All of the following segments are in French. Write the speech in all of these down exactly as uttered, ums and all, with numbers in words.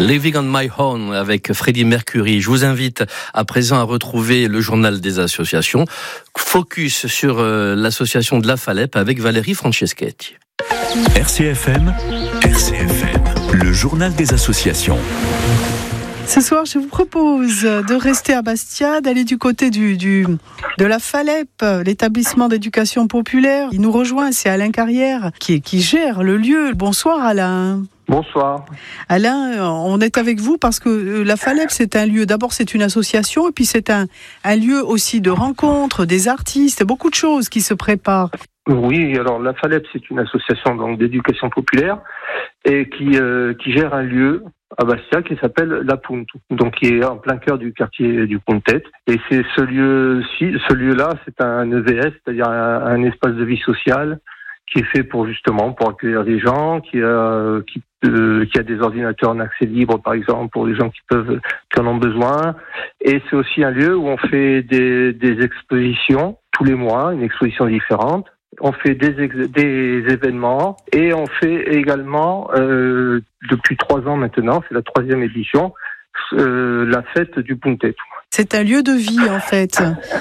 Living on My Own avec Freddie Mercury. Je vous invite à présent à retrouver le journal des associations. Focus sur euh, l'association de la Falep avec Valérie Franceschetti. R C F M, R C F M, le journal des associations. Ce soir, je vous propose de rester à Bastia, d'aller du côté du, du, de la Falep, l'établissement d'éducation populaire. Il nous rejoint, c'est Alain Carrière qui, qui gère le lieu. Bonsoir Alain. Bonsoir. Alain, on est avec vous parce que la Falep, c'est un lieu, d'abord c'est une association et puis c'est un, un lieu aussi de rencontres, des artistes, beaucoup de choses qui se préparent. Oui, alors la Falep, c'est une association donc d'éducation populaire et qui, euh, qui gère un lieu à Bastia qui s'appelle La Punt, donc qui est en plein cœur du quartier du Pontet. Et c'est ce lieu-ci, ce lieu-là, c'est un E V S, c'est-à-dire un, un espace de vie sociale qui est fait pour justement pour accueillir des gens, qui a qui, euh, qui a des ordinateurs en accès libre par exemple pour les gens qui peuvent qui en ont besoin. Et c'est aussi un lieu où on fait des, des expositions tous les mois, une exposition différente. On fait des, ex- des événements et on fait également, euh, depuis trois ans maintenant, c'est la troisième édition, euh, la fête du Pontet. C'est un lieu de vie en fait.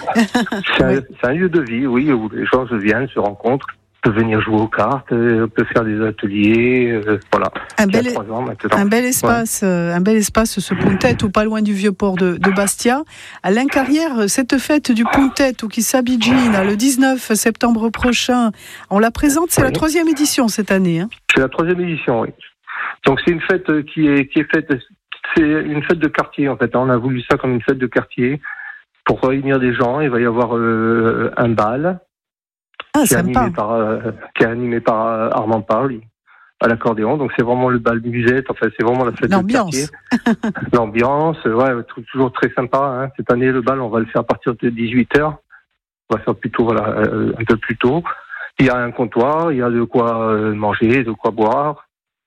c'est, un, c'est un lieu de vie, oui, où les gens se viennent, se rencontrent, peuvent venir jouer aux cartes, euh, peuvent faire des ateliers, euh, voilà. Un bel, trois ans maintenant. un bel espace, ouais. euh, un bel espace, ce Pontet, ou pas loin du vieux port de, de Bastia. Alain Carrière, cette fête du Pontet, ou qui s'abidjine le dix-neuf septembre prochain, on la présente, c'est oui. La troisième édition cette année. Hein. C'est la troisième édition, oui. Donc c'est une fête qui est qui est faite, c'est une fête de quartier en fait. On a voulu ça comme une fête de quartier pour réunir des gens. Il va y avoir euh, un bal. Ah, qui, est animé par, euh, qui est animé par euh, Armand Paul à l'accordéon. Donc c'est vraiment le bal musette, enfin c'est vraiment la fête L'ambiance. de quartier. L'ambiance, ouais, toujours très sympa. Hein. Cette année, le bal, on va le faire à partir de dix-huit heures. On va faire plutôt, voilà, euh, un peu plus tôt. Il y a un comptoir, il y a de quoi euh, manger, de quoi boire.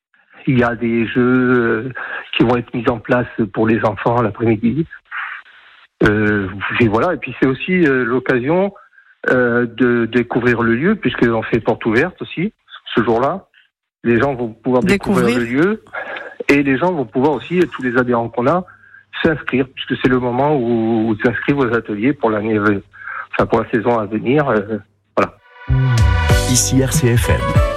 Il y a des jeux euh, qui vont être mis en place pour les enfants l'après-midi. Euh, et voilà, et puis c'est aussi euh, l'occasion Euh, de découvrir le lieu, puisqu'on fait porte ouverte aussi, ce jour-là. Les gens vont pouvoir découvrir, découvrir le lieu, et les gens vont pouvoir aussi, tous les adhérents qu'on a, s'inscrire, puisque c'est le moment où ils s'inscrivent aux ateliers pour l'année, enfin pour la saison à venir. Euh, voilà. Ici R C F M.